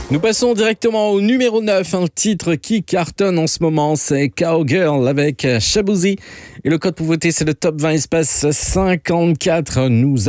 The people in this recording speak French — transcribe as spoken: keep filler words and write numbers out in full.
Nous passons directement au numéro neuf, un titre qui cartonne en ce moment, c'est Cowgirl avec Shaboozey. Et le code pour voter, c'est le top vingt espace cinquante-quatre. Nous